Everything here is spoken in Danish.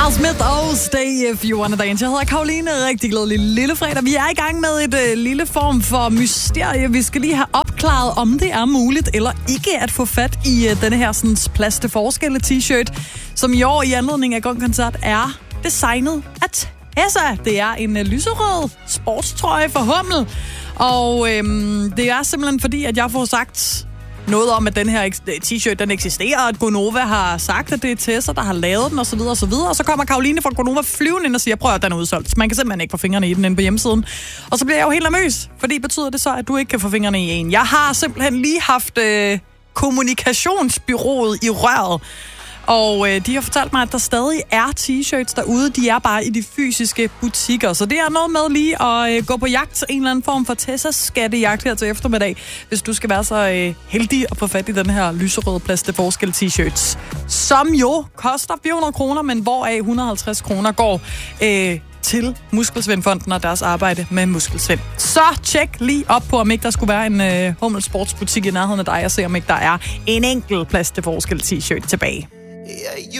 Miles Smith og Stay If You Wanna Dance. Jeg hedder Karoline, rigtig glædelig lille fredag. Vi er i gang med et lille form for mysterie. Vi skal lige have opklaret, om det er muligt eller ikke at få fat i denne her sådan, plads til forskelle t-shirt, som i år i anledning af Gon-koncert er designet af Tessa. Det er en lyserød sportstrøje for Hummel. Og det er simpelthen fordi, at jeg får sagt noget om, at den her t-shirt, den eksisterer, og at Gonova har sagt, at det er Tessa, der har lavet den, osv. osv. Og så kommer Karoline fra Gonova flyvende ind og siger, prøv at den er udsolgt. Man kan simpelthen ikke få fingrene i den inde på hjemmesiden. Og så bliver jeg jo helt nervøs, fordi betyder det så, at du ikke kan få fingrene i en. Jeg har simpelthen lige haft kommunikationsbyrået i røret, og de har fortalt mig, at der stadig er t-shirts derude. De er bare i de fysiske butikker. Så det er noget med lige at gå på jagt. En eller anden form for Tessas skattejagt her til eftermiddag. Hvis du skal være så heldig at få fat i den her lyserøde plads til forskel t-shirts. Som jo koster 400 kroner, men hvoraf 150 kroner går til Muskelsvindfonden og deres arbejde med muskelsvind. Så tjek lige op på, om ikke der skulle være en Hummel sportsbutik i nærheden af dig, og se om ikke der er en enkelt plads til forskel t-shirt tilbage.